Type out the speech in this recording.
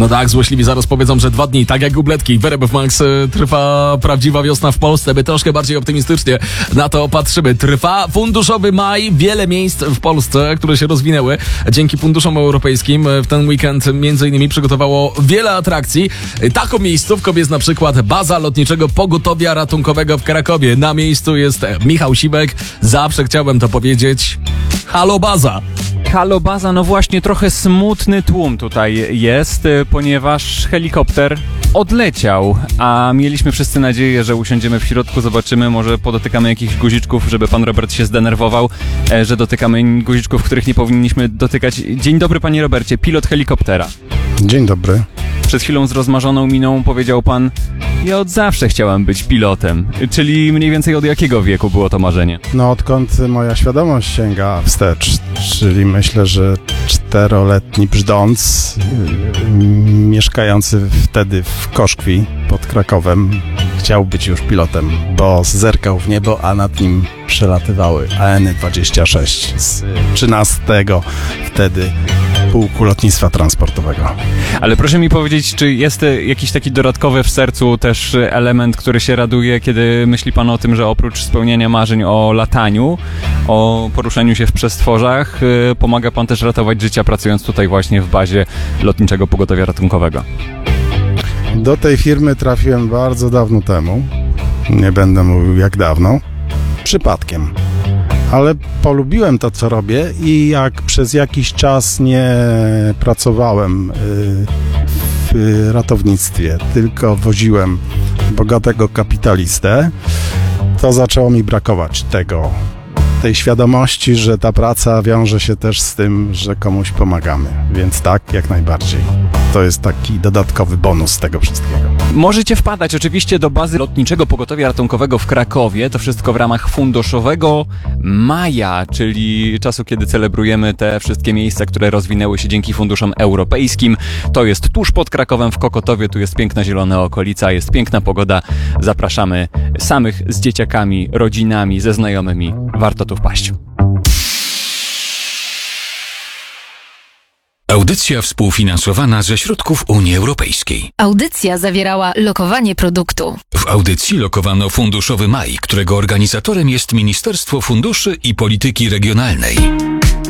No tak, złośliwi zaraz powiedzą, że 2 dni, tak jak Gubletki, Werebów Max, trwa prawdziwa wiosna w Polsce. My troszkę bardziej optymistycznie na to patrzymy. Trwa funduszowy maj, wiele miejsc w Polsce, które się rozwinęły dzięki funduszom europejskim. W ten weekend między innymi przygotowało wiele atrakcji. Taką miejscówką jest na przykład baza Lotniczego Pogotowia Ratunkowego w Krakowie. Na miejscu jest Michał Sibek. Zawsze chciałbym to powiedzieć. Halo baza! Halo baza, no właśnie trochę smutny tłum tutaj jest, ponieważ helikopter odleciał, a mieliśmy wszyscy nadzieję, że usiądziemy w środku, zobaczymy, może podotykamy jakichś guziczków, żeby pan Robert się zdenerwował, że dotykamy guziczków, których nie powinniśmy dotykać. Dzień dobry, panie Robercie, pilot helikoptera. Dzień dobry. Przed chwilą z rozmarzoną miną powiedział pan: ja od zawsze chciałem być pilotem, czyli mniej więcej od jakiego wieku było to marzenie? No odkąd moja świadomość sięga wstecz, czyli myślę, że 4-letni brzdąc, mieszkający wtedy w Koszkwi pod Krakowem, chciał być już pilotem, bo zerkał w niebo, a nad nim przelatywały AN-26 z 13 wtedy pułku lotnictwa transportowego. Ale proszę mi powiedzieć, czy jest jakiś taki dodatkowy w sercu też element, który się raduje, kiedy myśli pan o tym, że oprócz spełniania marzeń o lataniu, o poruszaniu się w przestworzach, pomaga pan też ratować życia, pracując tutaj właśnie w bazie Lotniczego Pogotowia Ratunkowego? Do tej firmy trafiłem bardzo dawno temu, nie będę mówił jak dawno, przypadkiem. Ale polubiłem to, co robię i jak przez jakiś czas nie pracowałem w ratownictwie, tylko woziłem bogatego kapitalistę, to zaczęło mi brakować tej świadomości, że ta praca wiąże się też z tym, że komuś pomagamy. Więc tak, jak najbardziej. To jest taki dodatkowy bonus tego wszystkiego. Możecie wpadać oczywiście do bazy Lotniczego Pogotowia Ratunkowego w Krakowie. To wszystko w ramach funduszowego maja, czyli czasu, kiedy celebrujemy te wszystkie miejsca, które rozwinęły się dzięki funduszom europejskim. To jest tuż pod Krakowem w Kokotowie. Tu jest piękna zielona okolica, jest piękna pogoda. Zapraszamy samych z dzieciakami, rodzinami, ze znajomymi. Warto tu wpaść. Audycja współfinansowana ze środków Unii Europejskiej. Audycja zawierała lokowanie produktu. W audycji lokowano Funduszowy Maj, którego organizatorem jest Ministerstwo Funduszy i Polityki Regionalnej.